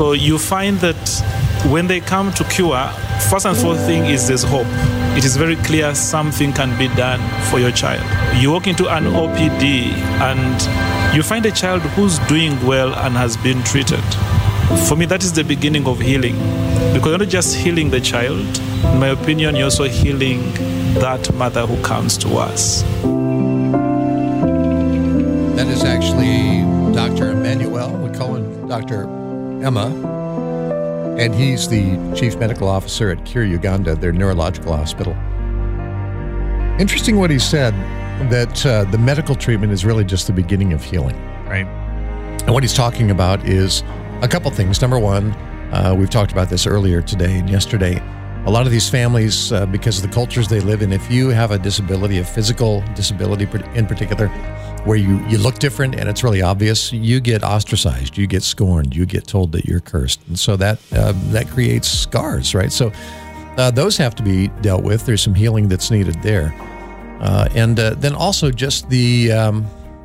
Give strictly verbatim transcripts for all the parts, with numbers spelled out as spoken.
So you find that when they come to Cure, first and foremost thing is there's hope. It is very clear something can be done for your child. You walk into an O P D and you find a child who's doing well and has been treated. For me, that is the beginning of healing. Because you're not just healing the child, in my opinion, you're also healing that mother who comes to us. That is actually Doctor Emmanuel. We call him Doctor Emma. And he's the chief medical officer at Cure Uganda, their neurological hospital. Interesting what he said, that uh, the medical treatment is really just the beginning of healing. Right. And what he's talking about is a couple things. Number one, uh, we've talked about this earlier today and yesterday. A lot of these families, uh, because of the cultures they live in, if you have a disability, a physical disability in particular, where you, you look different and it's really obvious, you get ostracized, you get scorned, you get told that you're cursed. And so that uh, that creates scars, right? So uh, those have to be dealt with. There's some healing that's needed there. Uh, and uh, then also just the um,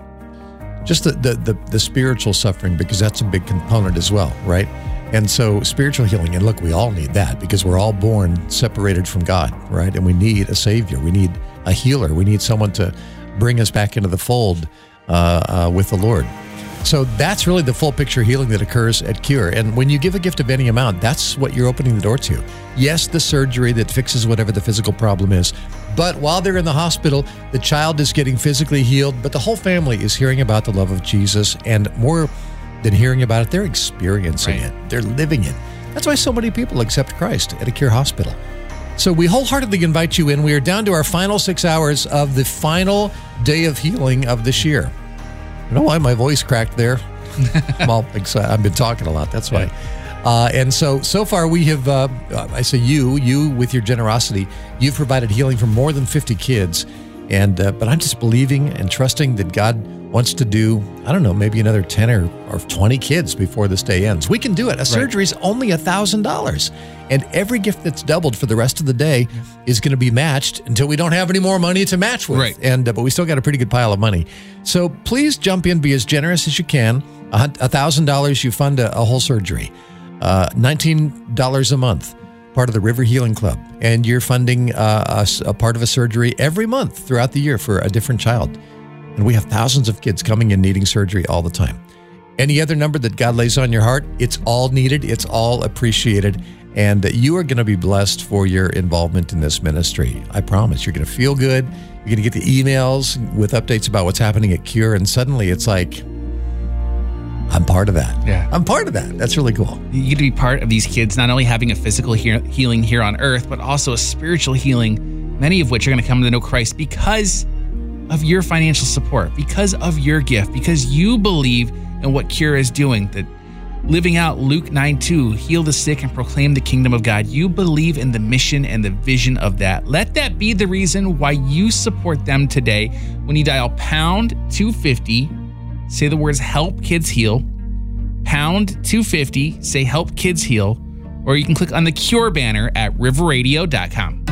just the, the, the, the spiritual suffering, because that's a big component as well, right? And so spiritual healing, and look, we all need that because we're all born separated from God, right? And we need a savior. We need a healer. We need someone to bring us back into the fold uh, uh, with the Lord. So that's really the full picture healing that occurs at Cure. And when you give a gift of any amount, that's what you're opening the door to. Yes, the surgery that fixes whatever the physical problem is. But while they're in the hospital, the child is getting physically healed, but the whole family is hearing about the love of Jesus, and more than hearing about it, they're experiencing right. it. They're living it. That's why so many people accept Christ at a Cure hospital. So we wholeheartedly invite you in. We are down to our final six hours of the final day of healing of this year. I don't know why my voice cracked there. Well, I've been talking a lot. That's why. Uh, and so, so far we have, uh, I say you, you with your generosity, you've provided healing for more than fifty kids. And uh, but I'm just believing and trusting that God wants to do, I don't know, maybe another ten or, or twenty kids before this day ends. We can do it. A right. surgery is only one thousand dollars. And every gift that's doubled for the rest of the day is going to be matched until we don't have any more money to match with. Right. And uh, but we still got a pretty good pile of money. So please jump in, be as generous as you can. one thousand dollars, you fund a, a whole surgery. Uh, nineteen dollars a month, part of the River Healing Club. And you're funding uh, a, a part of a surgery every month throughout the year for a different child. And we have thousands of kids coming in needing surgery all the time. Any other number that God lays on your heart, it's all needed, it's all appreciated, and you are going to be blessed for your involvement in this ministry. I promise. You're going to feel good. You're going to get the emails with updates about what's happening at Cure, and suddenly it's like, I'm part of that. Yeah. I'm part of that. That's really cool. You get to be part of these kids, not only having a physical he- healing here on earth, but also a spiritual healing, many of which are going to come to know Christ because of your financial support, because of your gift, because you believe in what Cure is doing, that living out Luke nine two, heal the sick and proclaim the kingdom of God. You believe in the mission and the vision of that. Let that be the reason why you support them today. When you dial pound two fifty, say the words help kids heal, pound two fifty, say help kids heal, or you can click on the Cure banner at river radio dot com.